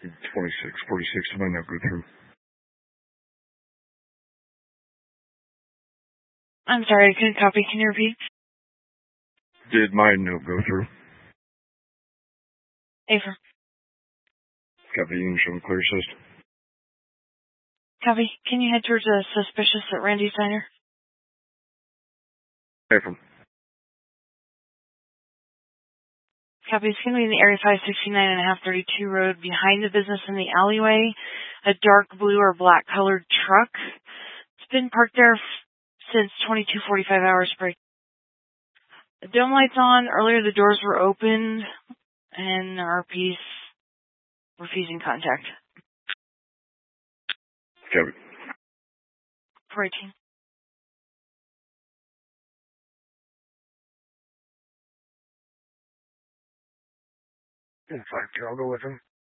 46 might not go through. I'm sorry, I couldn't copy. Can you repeat? Did my note go through? Affirm. Copy, you can show the clear assist. Copy. Can you head towards a suspicious at Randy's Diner? Affirm. Copy. It's going to be in the area 569 and a half 32 road behind the business in the alleyway. A dark blue or black colored truck. It's been parked there since 22:45 hours break. The dome light's on. Earlier the doors were open and RP's refusing contact. Copy. 418. In fact, I'll go with him.